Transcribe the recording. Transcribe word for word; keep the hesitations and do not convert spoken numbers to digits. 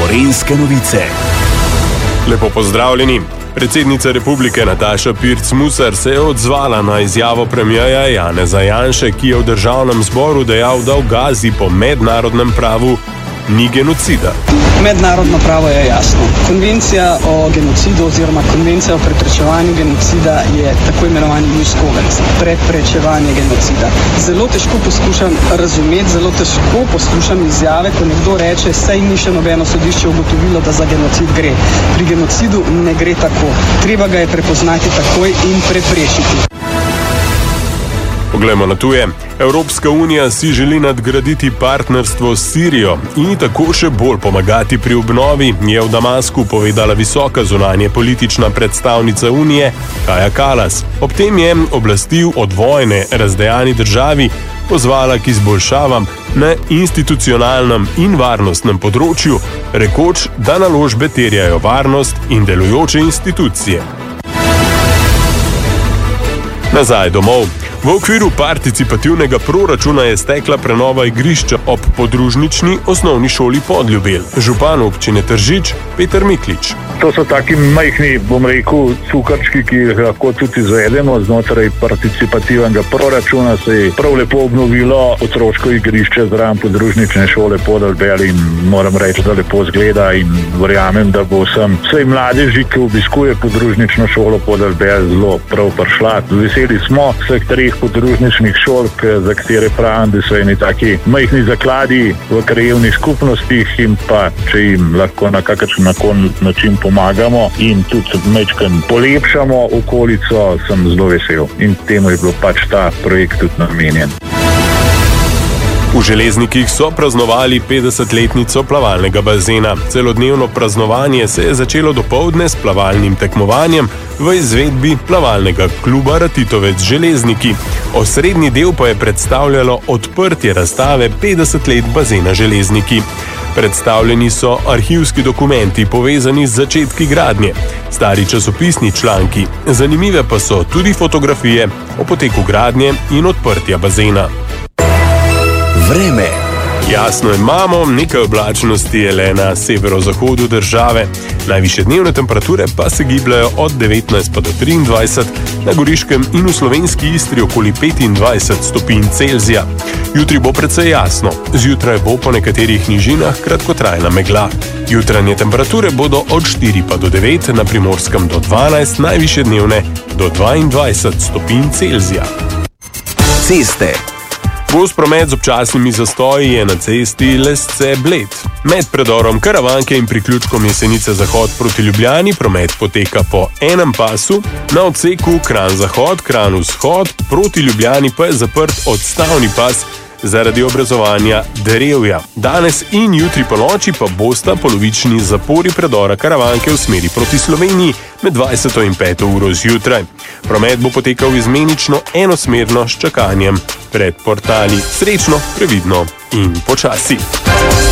Gorenjske novice. Lepo pozdravljeni. Predsednica republike Nataša Pirc Musar se je odzvala na izjavo premierja Janeza Janše, ki je v državnem zboru dejal, da v Gazi po mednarodnem pravu ni genocida. Mednarodno pravo je jasno. Konvencija o genocidu oziroma konvencija o preprečevanju genocida je tako imenovani jus cogens, preprečevanje genocida. Zelo težko poskušam razumeti, zelo težko poslušam izjave, ko nekdo reče, saj ni še nobeno sodišče ugotovilo, da za genocid gre. Pri genocidu ne gre tako. Treba ga je prepoznati takoj in preprečiti. Poglejmo na tuje. Evropska unija si želi nadgraditi partnerstvo s Sirijo in tako še bolj pomagati pri obnovi, je v Damasku povedala visoka zunanje politična predstavnica Unije Kaja Kallas. Ob tem je oblasti od vojne razdejani državi pozvala k izboljšavam na institucionalnem in varnostnem področju, rekoč, da naložbe terjajo varnost in delujoče institucije. Nazaj domov. V okviru participativnega proračuna je stekla prenova igrišča ob podružnični osnovni šoli Podljubelj. Župan občine Tržič Peter Miklič. To so taki majhni, bom rekel, cukrčki, ki jih lahko tudi izvedemo. Znotraj participativnega proračuna se je prav lepo obnovilo otroško igrišče zraven podružnične šole Podljubelj in moram reči, da lepo zgleda in verjamem, da bo vsem vsej mladeži, ki obiskuje podružnično šolo Podljubelj, zelo prav prišla. Veseli smo vseh treh podružničnih šol, za katere pravim, da so eni taki majhni zakladi v krajevnih skupnostih in pa, če jim lahko na kakšen način pomagamo in tudi majčkeno polepšamo okolico, sem zelo vesel. In temu je bilo pač ta projekt tudi namenjen. V Železnikih so praznovali petdesetletnico plavalnega bazena. Celodnevno praznovanje se je začelo dopoldne s plavalnim tekmovanjem v izvedbi plavalnega kluba Ratitovec Železniki. Osrednji del pa je predstavljalo odprtje razstave petdeset let bazena Železniki. Predstavljeni so arhivski dokumenti povezani z začetki gradnje, stari časopisni članki, zanimive pa so tudi fotografije o poteku gradnje in odprtja bazena. Vreme. Jasno imamo, nekaj oblačnosti je le na severozahodu države. Najvišje dnevne temperature pa se gibljajo od devetnajst pa do triindvajset, na Goriškem in v slovenski Istri okoli petindvajset stopinj Celzija. Jutri bo precej jasno, zjutraj bo po nekaterih nižinah kratkotrajna megla. Jutranje temperature bodo od štiri pa do devet, na Primorskem do dvanajst, najvišje dnevne do dvaindvajset stopinj Celzija. Ceste. Gost promet z občasnimi zastoji je na cesti Lesce-Bled. Med predorom Karavanke in priključkom Jesenice Zahod proti Ljubljani promet poteka po enem pasu, na odseku Kranj-Zahod, Kranj-Vzhod proti Ljubljani pa je zaprt odstavni pas zaradi obrezovanja drevja. Danes in jutri ponoči pa bosta polovični zapori predora Karavanke v smeri proti Sloveniji med dvajseto in peto uro zjutraj. Promet bo potekal izmenično enosmerno s čakanjem pred portali. Srečno, previdno in počasi.